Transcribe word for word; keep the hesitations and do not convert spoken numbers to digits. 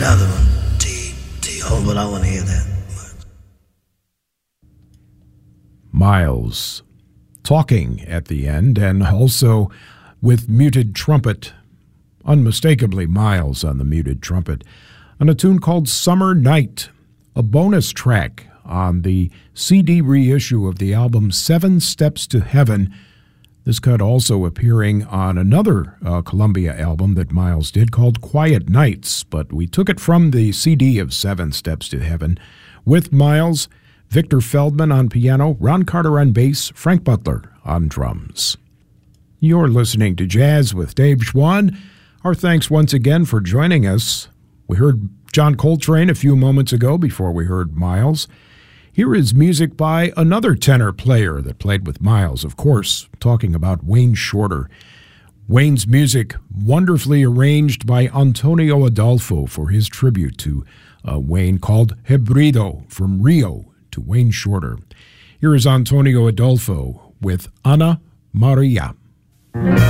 another one, T, T-O, but I want to hear that. Miles talking at the end, and also with muted trumpet, unmistakably Miles on the muted trumpet, on a tune called Summer Night, a bonus track on the C D reissue of the album Seven Steps to Heaven. This cut also appearing on another uh, Columbia album that Miles did called Quiet Nights, but we took it from the C D of Seven Steps to Heaven with Miles, Victor Feldman on piano, Ron Carter on bass, Frank Butler on drums. You're listening to Jazz with Dave Schwann. Our thanks once again for joining us. We heard John Coltrane a few moments ago before we heard Miles. Here is music by another tenor player that played with Miles, of course, talking about Wayne Shorter. Wayne's music wonderfully arranged by Antonio Adolfo for his tribute to uh, Wayne, called Hebrido, from Rio to Wayne Shorter. Here is Antonio Adolfo with Ana Maria.